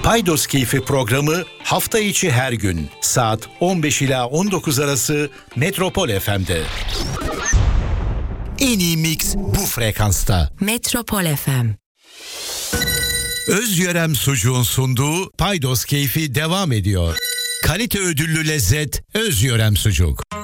Paydos Keyfi programı hafta içi her gün saat 15 ila 19 arası Metropol FM'de. En iyi mix bu frekansta. Metropol FM. Özyörem Sucuğun sunduğu Paydos Keyfi devam ediyor. Kalite ödüllü lezzet Özyörem Sucuk.